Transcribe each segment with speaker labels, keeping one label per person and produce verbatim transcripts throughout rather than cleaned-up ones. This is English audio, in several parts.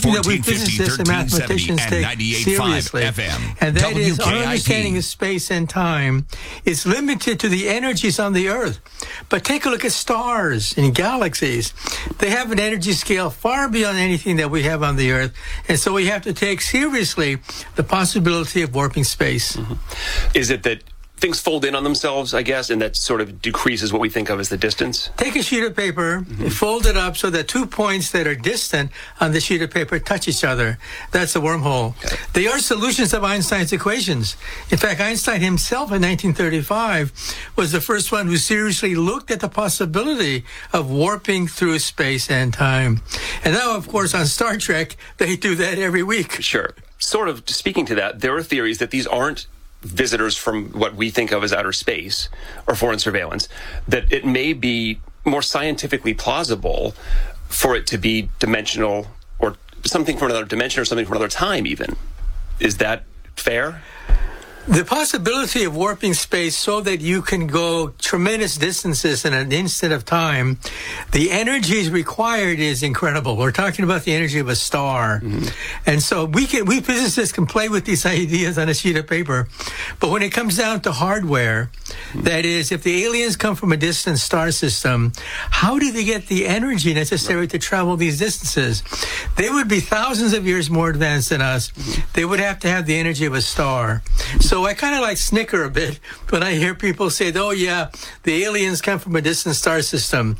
Speaker 1: something that we physicists and mathematicians take seriously.
Speaker 2: F M.
Speaker 1: And that
Speaker 2: W
Speaker 1: is
Speaker 2: K I
Speaker 1: our
Speaker 2: T.
Speaker 1: understanding of space and time is limited to the energies on the Earth. But take a look at stars and galaxies. They have an energy scale far beyond anything that we have on the Earth. And so we have to take seriously the possibility of warping space.
Speaker 3: Mm-hmm. Is it that things fold in on themselves, I guess, and that sort of decreases what we think of as the distance?
Speaker 1: Take a sheet of paper, mm-hmm. fold it up so that two points that are distant on the sheet of paper touch each other. That's a wormhole. Okay. They are solutions of Einstein's equations. In fact, Einstein himself in nineteen thirty-five was the first one who seriously looked at the possibility of warping through space and time. And now, of course, on Star Trek, they do that every week.
Speaker 3: Sure. Sort of speaking to that, there are theories that these aren't visitors from what we think of as outer space or foreign surveillance, that it may be more scientifically plausible for it to be dimensional or something from another dimension or something from another time even. Is that fair?
Speaker 1: The possibility of warping space so that you can go tremendous distances in an instant of time, the energy required is incredible. We're talking about the energy of a star. Mm-hmm. And so we can, we physicists can play with these ideas on a sheet of paper. But when it comes down to hardware, mm-hmm. that is, if the aliens come from a distant star system, how do they get the energy necessary right. to travel these distances? They would be thousands of years more advanced than us. Mm-hmm. They would have to have the energy of a star. So I kind of like snicker a bit when I hear people say, oh, yeah, the aliens come from a distant star system.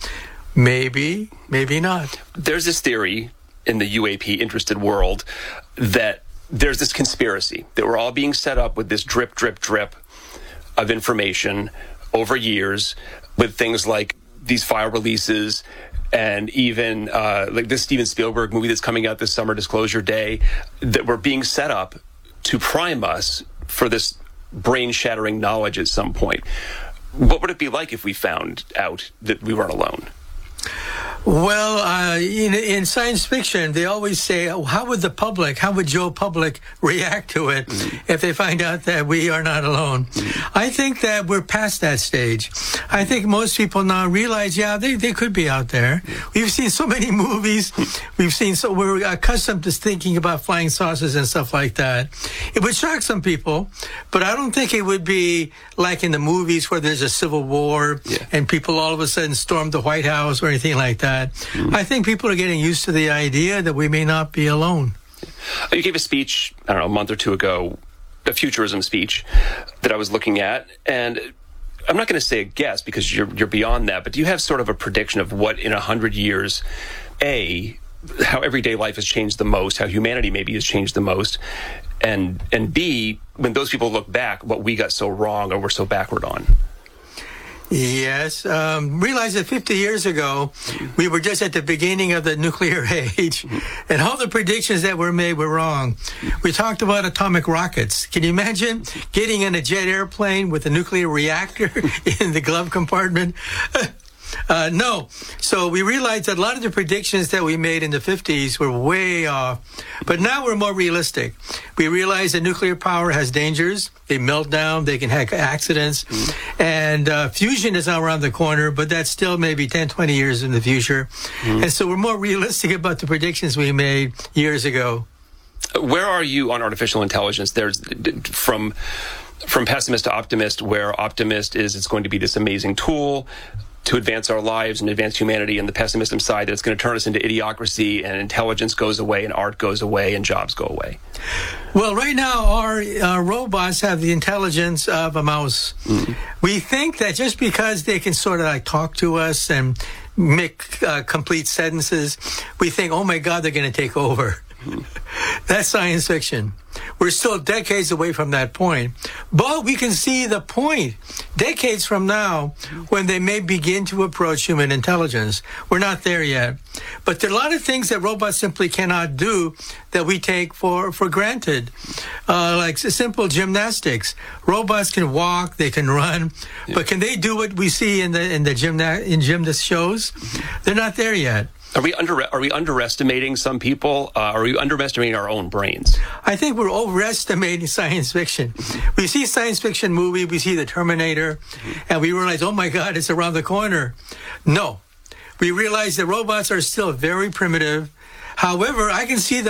Speaker 1: Maybe, maybe not.
Speaker 3: There's this theory in the U A P interested world that there's this conspiracy that we're all being set up with this drip, drip, drip of information over years with things like these file releases and even uh, like this Steven Spielberg movie that's coming out this summer, Disclosure Day, that we're being set up to prime us for this brain-shattering knowledge at some point. What would it be like if we found out that we weren't alone?
Speaker 1: Well, uh, in, in science fiction, they always say, oh, how would the public, how would Joe Public react to it mm-hmm. if they find out that we are not alone? Mm-hmm. I think that we're past that stage. I think most people now realize, yeah, they, they could be out there. Mm-hmm. We've seen so many movies. We've seen, so we're accustomed to thinking about flying saucers and stuff like that. It would shock some people, but I don't think it would be like in the movies where there's a civil war yeah. and people all of a sudden storm the White House or anything like that. Mm-hmm. I think people are getting used to the idea that we may not be alone.
Speaker 3: You gave a speech, I don't know, a month or two ago, a futurism speech that I was looking at, and I'm not going to say a guess because you're you're beyond that, but do you have sort of a prediction of what in a hundred years, A, how everyday life has changed the most, how humanity maybe has changed the most, and and B, when those people look back, what we got so wrong or we're so backward on?
Speaker 1: Yes. Um, realize that fifty years ago, we were just at the beginning of the nuclear age, and all the predictions that were made were wrong. We talked about atomic rockets. Can you imagine getting in a jet airplane with a nuclear reactor in the glove compartment? Uh, no. So we realized that a lot of the predictions that we made in the fifties were way off. But now we're more realistic. We realize that nuclear power has dangers. They melt down. They can have accidents. Mm. And uh, fusion is now around the corner, but that's still maybe ten, twenty years in the future. Mm. And so we're more realistic about the predictions we made years ago.
Speaker 3: Where are you on artificial intelligence? There's from from pessimist to optimist, where optimist is it's going to be this amazing tool to advance our lives and advance humanity, and the pessimism side that it's going to turn us into idiocracy and intelligence goes away and art goes away and jobs go away.
Speaker 1: Well, right now our uh, robots have the intelligence of a mouse. Mm. We think that just because they can sort of like talk to us and make uh, complete sentences, we think, oh my God, they're going to take over. Mm. That's science fiction. We're still decades away from that point. But we can see the point decades from now when they may begin to approach human intelligence. We're not there yet. But there are a lot of things that robots simply cannot do that we take for, for granted. Uh, like simple gymnastics. Robots can walk, they can run, yeah. but can they do what we see in the in the gymna- in gymnast shows? Mm-hmm. They're not there yet.
Speaker 3: Are we under are we underestimating some people? Uh, are we underestimating our own brains?
Speaker 1: I think we're overestimating science fiction. Mm-hmm. We see science fiction movie, we see the Terminator, mm-hmm. and we realize, oh my God, it's around the corner. No, we realize that robots are still very primitive. However, I can see the